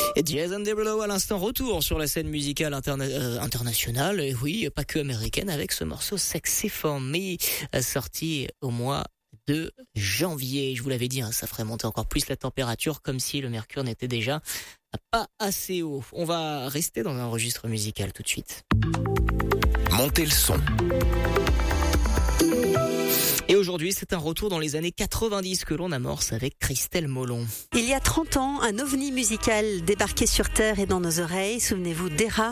Et Jason Derulo à l'instant, retour sur la scène musicale internationale, et oui, pas que américaine, avec ce morceau Sexy for Me, sorti au mois de janvier. Je vous l'avais dit, ça ferait monter encore plus la température, comme si le mercure n'était déjà pas assez haut. On va rester dans un registre musical tout de suite. Montez le son. Et aujourd'hui, c'est un retour dans les années 90 que l'on amorce avec Christelle Molon. Il y a 30 ans, un ovni musical débarquait sur Terre et dans nos oreilles. Souvenez-vous d'Era.